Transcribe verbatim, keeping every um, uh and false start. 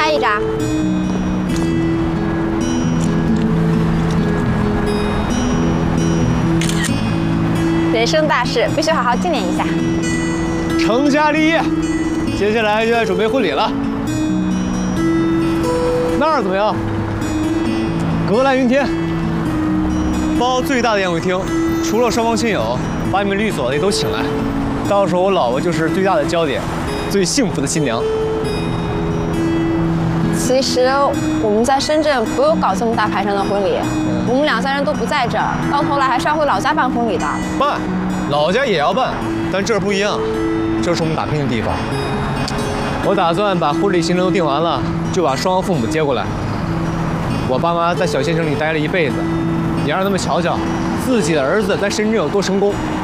拍一张。人生大事，必须好好纪念一下。 成家立业，接下来就要准备婚礼了。那儿怎么样？格兰云天，包最大的宴会厅，除了双方亲友，把你们律所的也都请来。到时候我老婆就是最大的焦点，最幸福的新娘。 其实我们在深圳不用搞这么大排场的婚礼，我们两三人都不在这儿，到头来还是要回老家办婚礼的。 办，老家也要办，但这儿不一样，这是我们打拼的地方。我打算把婚礼行程都定完了，就把双方父母接过来。我爸妈在小县城里待了一辈子，也让他们瞧瞧自己的儿子在深圳有多成功。